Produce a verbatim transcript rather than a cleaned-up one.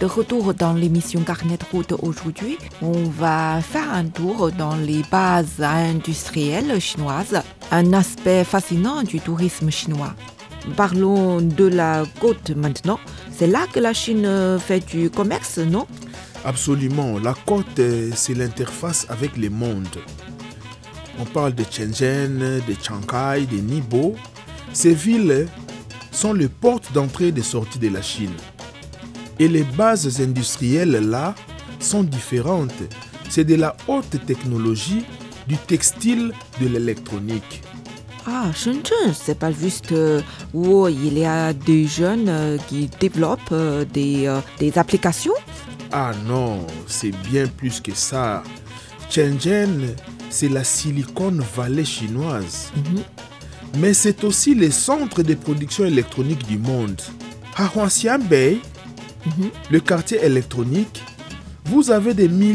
De retour dans l'émission Carnet de route aujourd'hui, on va faire un tour dans les bases industrielles chinoises, un aspect fascinant du tourisme chinois. Parlons de la côte maintenant. C'est là que la Chine fait du commerce, non? Absolument. La côte, c'est l'interface avec le monde. On parle de Shenzhen, de Shanghai, de Ningbo. Ces villes sont les portes d'entrée et de sortie de la Chine. Et les bases industrielles là sont différentes. C'est de la haute technologie, du textile, de l'électronique. Ah, Shenzhen, c'est pas juste euh, où il y a des jeunes euh, qui développent euh, des, euh, des applications? Ah non, c'est bien plus que ça. Shenzhen, c'est la Silicon Valley chinoise. Mm-hmm. Mais c'est aussi le centre de production électronique du monde. À Huaxianbei, mm-hmm. le quartier électronique, vous avez des milliers